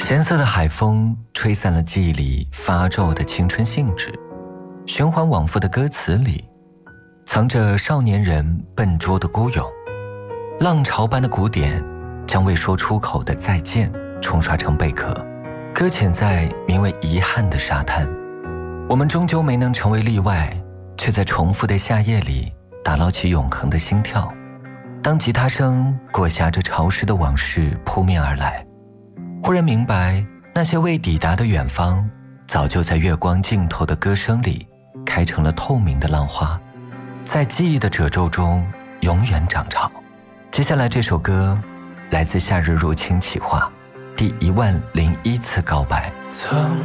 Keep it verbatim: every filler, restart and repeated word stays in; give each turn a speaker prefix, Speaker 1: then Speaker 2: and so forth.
Speaker 1: 咸涩的海风吹散了记忆里发皱的青春兴致，循环往复的歌词里藏着少年人笨拙的孤勇。浪潮般的鼓点将未说出口的再见冲刷成贝壳，搁浅在名为遗憾的沙滩。我们终究没能成为例外，却在重复的夏夜里打捞起永恒的心跳。当吉他声裹挟着潮湿的往事扑面而来，忽然明白，那些未抵达的远方早就在月光尽头的歌声里开成了透明的浪花，在记忆的褶皱中永远涨潮。接下来这首歌来自夏日入侵企划第一万零一次告白。
Speaker 2: 曾